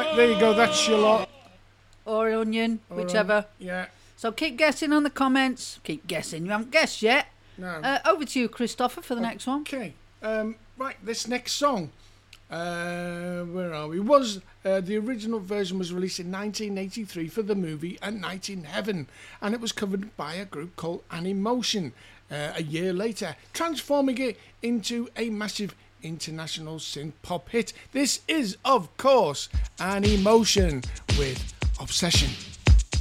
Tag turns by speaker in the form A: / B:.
A: Yeah, there you go. That's your lot.
B: Or onion, whichever.
A: Yeah.
B: So keep guessing on the comments. Keep guessing. You haven't guessed yet.
A: No.
B: Over to you, Christopher, for the next one.
A: Okay. Right, this next song. Where are we? The original version was released in 1983 for the movie A Night in Heaven, and it was covered by a group called Animotion a year later, transforming it into a massive international synth pop hit. This is, of course, Animotion with Obsession.